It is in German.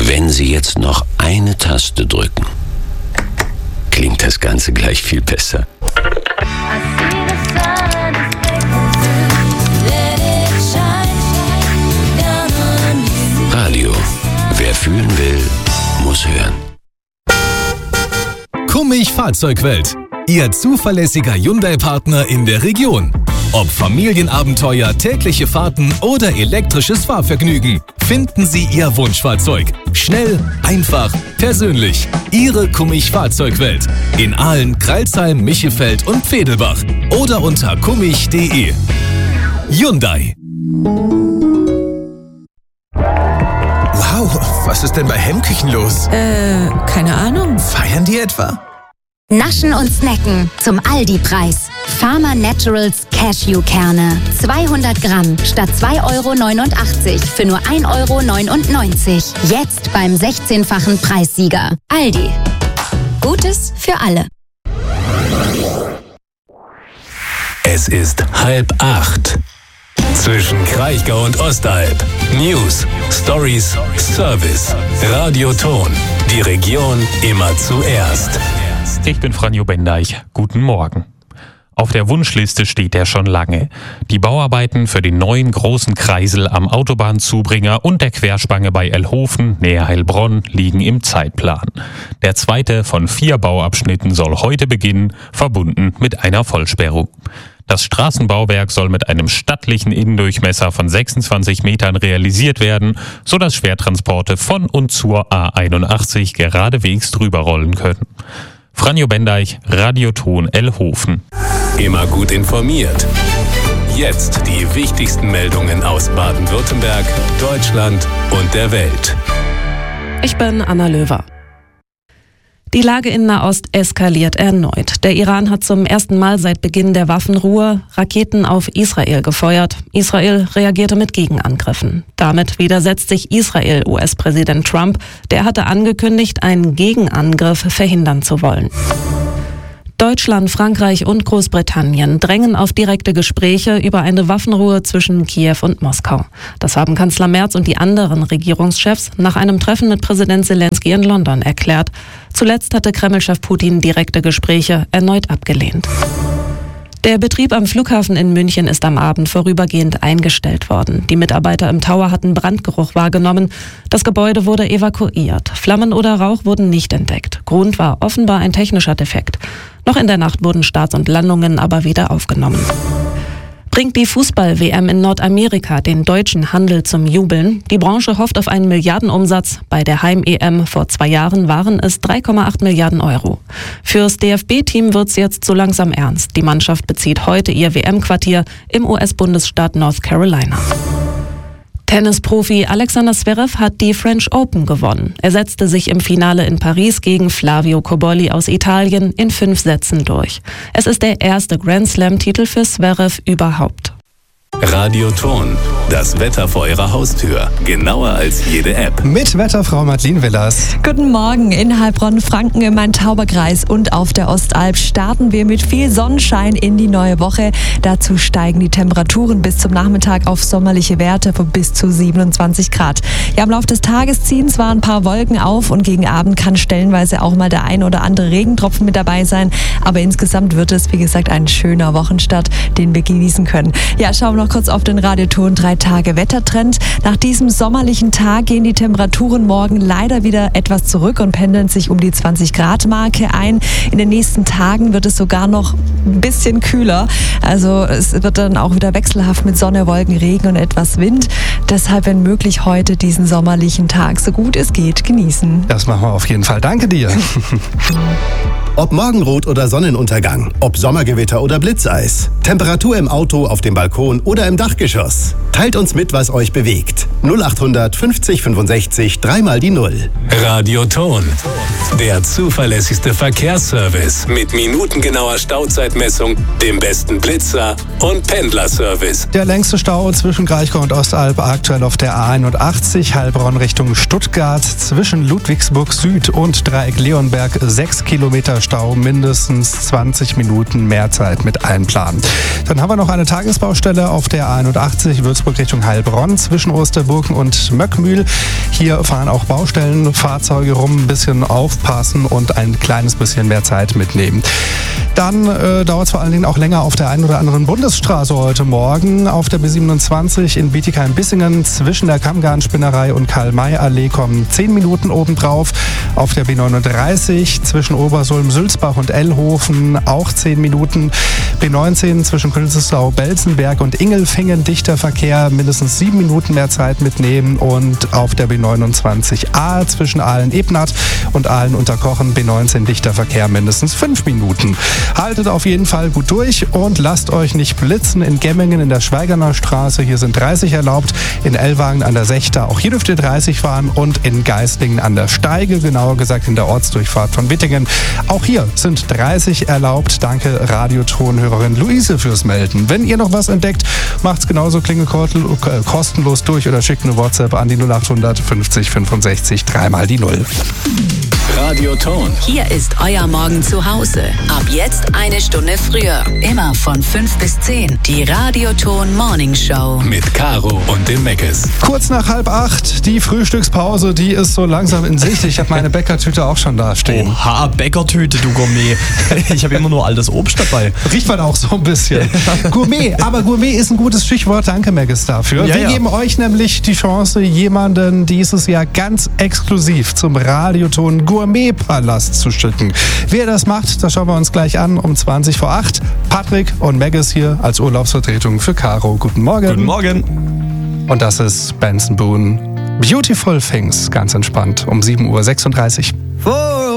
Wenn Sie jetzt noch eine Taste drücken, klingt das Ganze gleich viel besser. Radio. Wer fühlen will, muss hören. Kummig Fahrzeugwelt. Ihr zuverlässiger Hyundai-Partner in der Region. Ob Familienabenteuer, tägliche Fahrten oder elektrisches Fahrvergnügen, finden Sie Ihr Wunschfahrzeug. Schnell, einfach, persönlich. Ihre Kummig Fahrzeugwelt. In Aalen, Crailsheim, Michelfeld und Pfedelbach. Oder unter kummig.de. Hyundai. Wow, was ist denn bei Hemmküchen los? Keine Ahnung. Feiern die etwa? Naschen und Snacken zum Aldi-Preis. Farmer Naturals Cashewkerne. 200 Gramm statt 2,89 € für nur 1,99 €. Jetzt beim 16-fachen Preissieger. Aldi. Gutes für alle. Es ist 7:30. Zwischen Kraichgau und Ostalb. News, Stories, Service. Radioton. Die Region immer zuerst. Ich bin Franjo Bendeich. Guten Morgen. Auf der Wunschliste steht er schon lange. Die Bauarbeiten für den neuen großen Kreisel am Autobahnzubringer und der Querspange bei Elhofen, nähe Heilbronn, liegen im Zeitplan. Der zweite von 4 Bauabschnitten soll heute beginnen, verbunden mit einer Vollsperrung. Das Straßenbauwerk soll mit einem stattlichen Innendurchmesser von 26 Metern realisiert werden, sodass Schwertransporte von und zur A81 geradewegs drüber rollen können. Franjo Bendeich, Radioton Elhofen. Immer gut informiert. Jetzt die wichtigsten Meldungen aus Baden-Württemberg, Deutschland und der Welt. Ich bin Anna Löwer. Die Lage in Nahost eskaliert erneut. Der Iran hat zum ersten Mal seit Beginn der Waffenruhe Raketen auf Israel gefeuert. Israel reagierte mit Gegenangriffen. Damit widersetzt sich Israel US-Präsident Trump. Der hatte angekündigt, einen Gegenangriff verhindern zu wollen. Deutschland, Frankreich und Großbritannien drängen auf direkte Gespräche über eine Waffenruhe zwischen Kiew und Moskau. Das haben Kanzler Merz und die anderen Regierungschefs nach einem Treffen mit Präsident Zelensky in London erklärt. Zuletzt hatte Kreml-Chef Putin direkte Gespräche erneut abgelehnt. Der Betrieb am Flughafen in München ist am Abend vorübergehend eingestellt worden. Die Mitarbeiter im Tower hatten Brandgeruch wahrgenommen. Das Gebäude wurde evakuiert. Flammen oder Rauch wurden nicht entdeckt. Grund war offenbar ein technischer Defekt. Noch in der Nacht wurden Starts und Landungen aber wieder aufgenommen. Bringt die Fußball-WM in Nordamerika den deutschen Handel zum Jubeln? Die Branche hofft auf einen Milliardenumsatz. Bei der Heim-EM vor 2 Jahren waren es 3,8 Milliarden €. Fürs DFB-Team wird's jetzt so langsam ernst. Die Mannschaft bezieht heute ihr WM-Quartier im US-Bundesstaat North Carolina. Tennisprofi Alexander Zverev hat die French Open gewonnen. Er setzte sich im Finale in Paris gegen Flavio Cobolli aus Italien in 5 Sätzen durch. Es ist der erste Grand-Slam-Titel für Zverev überhaupt. Radioton, das Wetter vor Ihrer Haustür. Genauer als jede App. Mit Wetterfrau Madeleine Willers. Guten Morgen. In Heilbronn, Franken, im Main-Tauber-Kreis und auf der Ostalb starten wir mit viel Sonnenschein in die neue Woche. Dazu steigen die Temperaturen bis zum Nachmittag auf sommerliche Werte von bis zu 27 Grad. Ja, im Laufe des Tages ziehen zwar ein paar Wolken auf und gegen Abend kann stellenweise auch mal der ein oder andere Regentropfen mit dabei sein. Aber insgesamt wird es, wie gesagt, ein schöner Wochenstart, den wir genießen können. Ja, schauen wir noch kurz auf den Radioton 3-Tage-Wettertrend. Nach diesem sommerlichen Tag gehen die Temperaturen morgen leider wieder etwas zurück und pendeln sich um die 20-Grad-Marke ein. In den nächsten Tagen wird es sogar noch ein bisschen kühler. Also es wird dann auch wieder wechselhaft mit Sonne, Wolken, Regen und etwas Wind. Deshalb, wenn möglich, heute diesen sommerlichen Tag so gut es geht genießen. Das machen wir auf jeden Fall. Danke dir. Ob Morgenrot oder Sonnenuntergang, ob Sommergewitter oder Blitzeis, Temperatur im Auto, auf dem Balkon oder im Dachgeschoss. Teilt uns mit, was euch bewegt. 0800 50 65 3 die 0. Radioton, der zuverlässigste Verkehrsservice mit minutengenauer Stauzeitmessung, dem besten Blitzer und Pendlerservice. Der längste Stau zwischen Kraichgau und Ostalb aktuell auf der A81 Heilbronn Richtung Stuttgart. Zwischen Ludwigsburg Süd und Dreieck Leonberg 6 Kilometer Stau, mindestens 20 Minuten mehr Zeit mit einplanen. Dann haben wir noch eine Tagesbaustelle auf auf der 81 Würzburg Richtung Heilbronn zwischen Osterburgen und Möckmühl. Hier fahren auch Baustellenfahrzeuge rum, ein bisschen aufpassen und ein kleines bisschen mehr Zeit mitnehmen. Dann dauert es vor allen Dingen auch länger auf der einen oder anderen Bundesstraße heute Morgen. Auf der B27 in Bietigheim-Bissingen zwischen der Kammgarnspinnerei und Karl-May-Allee kommen 10 Minuten obendrauf. Auf der B39 zwischen Obersulm, Sülzbach und Ellhofen auch 10 Minuten. B19 zwischen Künzelsau, Belzenberg und Ingelfingen dichter Verkehr, mindestens 7 Minuten mehr Zeit mitnehmen. Und auf der B29A zwischen Aalen-Ebnath und Aalen-Unterkochen B19 dichter Verkehr, mindestens 5 Minuten. Haltet auf jeden Fall gut durch und lasst euch nicht blitzen. In Gemmingen in der Schweigerner Straße, hier sind 30 erlaubt. In Ellwangen an der Sechter, auch hier dürft ihr 30 fahren. Und in Geislingen an der Steige, genauer gesagt in der Ortsdurchfahrt von Wittingen. Auch hier sind 30 erlaubt. Danke Radiotonhörerin Luise fürs Melden. Wenn ihr noch was entdeckt, macht's genauso kostenlos durch oder schickt eine WhatsApp an die 0800 50 65 3 die 0. Radioton. Hier ist euer Morgen zu Hause. Ab jetzt eine Stunde früher. Immer von 5 bis 10. Die Radioton Morning Show. Mit Caro und dem Meckes. Kurz nach 7:30, die Frühstückspause, die ist so langsam in Sicht. Ich habe meine Bäckertüte auch schon da stehen. Oha, Bäckertüte, du Gourmet. Ich habe immer nur altes Obst dabei. Riecht man auch so ein bisschen. Gourmet, aber Gourmet ist ein gutes Stichwort. Danke, Meckes, dafür. Wir geben euch nämlich die Chance, jemanden dieses Jahr ganz exklusiv zum Radioton Gourmet-Palast zu schicken. Wer das macht, das schauen wir uns gleich an um 20 vor 8. Patrick und Meckes hier als Urlaubsvertretung für Caro. Guten Morgen. Guten Morgen. Und das ist Benson Boone. Beautiful Things, ganz entspannt, um 7:36 Uhr.